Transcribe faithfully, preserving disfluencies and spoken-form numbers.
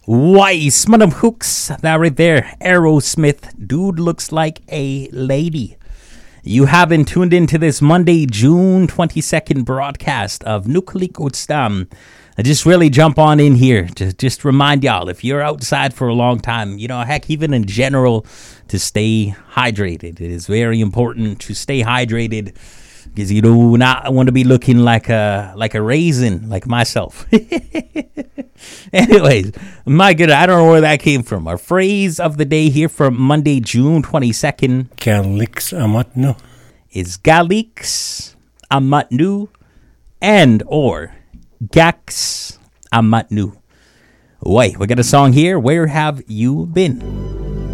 Weiss, Madam Hooks, that right there. Aerosmith, Dude Looks Like a Lady. You haven't tuned into this Monday, June twenty-second broadcast of Nuklik Utstam. I just really jump on in here to just remind y'all, if you're outside for a long time, you know, heck, even in general, to stay hydrated. It is very important to stay hydrated because you do not want to be looking like a like a raisin, like myself. Anyways, my goodness, I don't know where that came from. Our phrase of the day here for Monday, June twenty-second. Galix amatnu. Is Galix amatnu and or Gax amatnu. Wait, we got a song here. Where have you been?